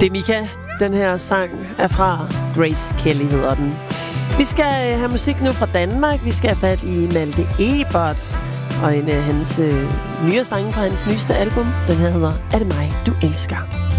Det er Mika. Den her sang er fra Grace Kelly, hedder den. Vi skal have musik nu fra Danmark. Vi skal have fat i Malte Ebert og en af hans nye sange fra hans nyeste album. Den her hedder Er det mig, du elsker?